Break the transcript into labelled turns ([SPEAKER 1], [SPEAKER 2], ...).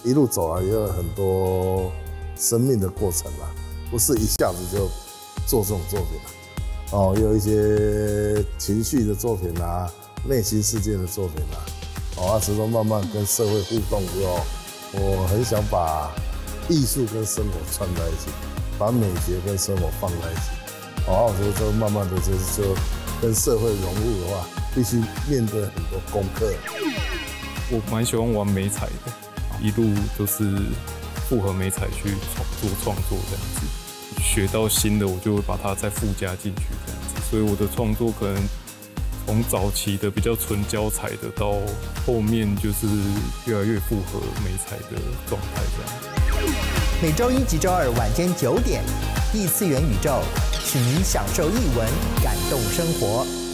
[SPEAKER 1] 一路走来也有很多生命的过程啦，不是一下子就做这种作品啦。也有一些情绪的作品啦，内心世界的作品啦。之后慢慢跟社会互动之后，我很想把艺术跟生活串在一起，把美学跟生活放在一起。我觉得这慢慢的就跟社会融入的话，必须面对很多功课。
[SPEAKER 2] 我蛮喜欢玩媒材的，一路都是复合媒材去做创作这样子，学到新的我就会把它再附加进去这样子，所以我的创作可能从早期的比较纯胶彩的，到后面就是越来越符合媒材的状态这样。
[SPEAKER 3] 每周一及周二晚间9点，异次元宇宙，请您享受艺文，感动生活。